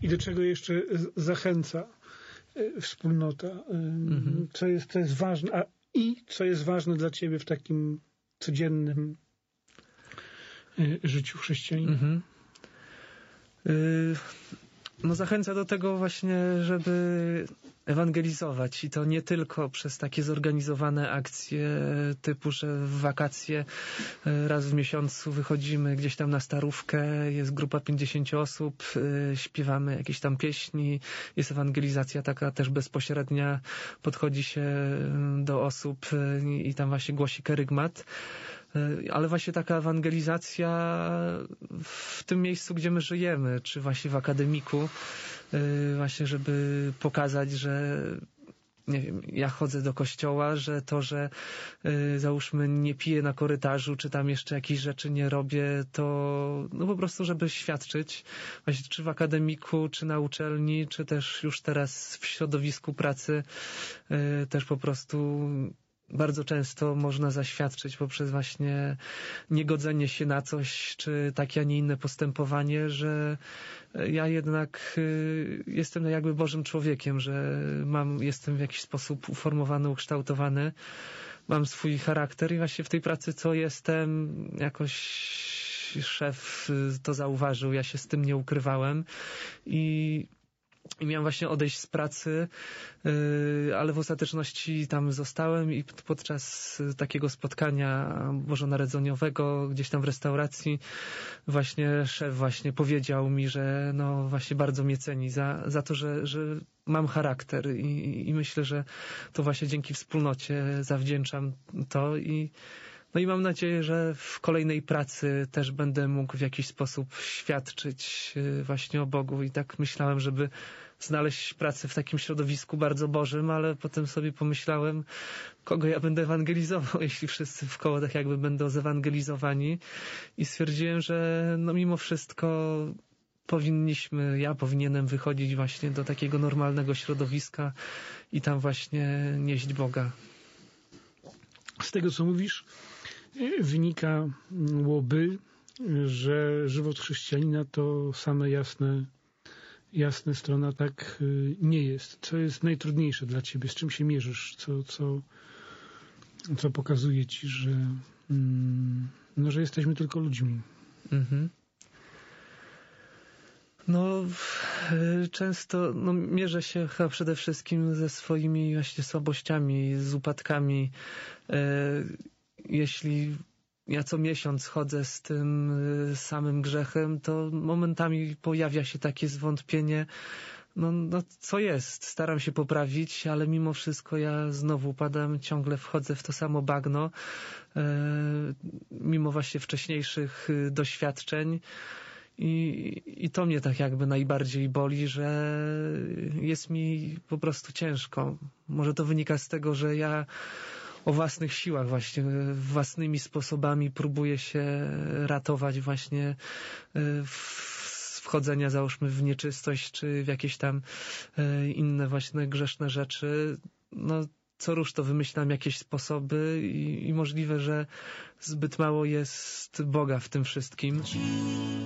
I do czego jeszcze zachęca wspólnota? Co jest ważne, co jest ważne dla ciebie w takim codziennym życiu chrześcijanina? No zachęca do tego właśnie, żeby ewangelizować i to nie tylko przez takie zorganizowane akcje typu, że w wakacje raz w miesiącu wychodzimy gdzieś tam na Starówkę, jest grupa 50 osób, śpiewamy jakieś tam pieśni, jest ewangelizacja taka też bezpośrednia, podchodzi się do osób i tam właśnie głosi kerygmat. Ale właśnie taka ewangelizacja w tym miejscu, gdzie my żyjemy, czy właśnie w akademiku, właśnie żeby pokazać, że nie wiem, ja chodzę do kościoła, że to, że załóżmy nie piję na korytarzu, czy tam jeszcze jakieś rzeczy nie robię, to no po prostu, żeby świadczyć właśnie czy w akademiku, czy na uczelni, czy też już teraz w środowisku pracy też po prostu bardzo często można zaświadczyć poprzez właśnie niegodzenie się na coś, czy takie, a nie inne postępowanie, że ja jednak jestem jakby Bożym człowiekiem, że jestem w jakiś sposób uformowany, ukształtowany, mam swój charakter i właśnie w tej pracy, co jestem, jakoś szef to zauważył, ja się z tym nie ukrywałem i miałem właśnie odejść z pracy, ale w ostateczności tam zostałem i podczas takiego spotkania bożonarodzeniowego gdzieś tam w restauracji właśnie szef właśnie powiedział mi, że no właśnie bardzo mnie ceni za to, że mam charakter i myślę, że to właśnie dzięki wspólnocie zawdzięczam to no i mam nadzieję, że w kolejnej pracy też będę mógł w jakiś sposób świadczyć właśnie o Bogu i tak myślałem, żeby znaleźć pracę w takim środowisku bardzo Bożym, ale potem sobie pomyślałem, kogo ja będę ewangelizował, jeśli wszyscy wkoło tak jakby będą zewangelizowani i stwierdziłem, że no mimo wszystko ja powinienem wychodzić właśnie do takiego normalnego środowiska i tam właśnie nieść Boga. Z tego, co mówisz, wynikałoby, że żywot chrześcijanina to same jasne strona, tak nie jest. Co jest najtrudniejsze dla ciebie? Z czym się mierzysz? Co pokazuje ci, że jesteśmy tylko ludźmi? No, często mierzę się chyba przede wszystkim ze swoimi właśnie słabościami, z upadkami. Jeśli ja co miesiąc chodzę z tym samym grzechem, to momentami pojawia się takie zwątpienie, no co jest? Staram się poprawić, ale mimo wszystko ja znowu upadam, ciągle wchodzę w to samo bagno, mimo właśnie wcześniejszych doświadczeń. I to mnie tak jakby najbardziej boli, że jest mi po prostu ciężko. Może to wynika z tego, że ja o własnych siłach właśnie, własnymi sposobami próbuję się ratować właśnie wchodzenia załóżmy w nieczystość, czy w jakieś tam inne właśnie grzeszne rzeczy. No co rusz to wymyślam jakieś sposoby i możliwe, że zbyt mało jest Boga w tym wszystkim.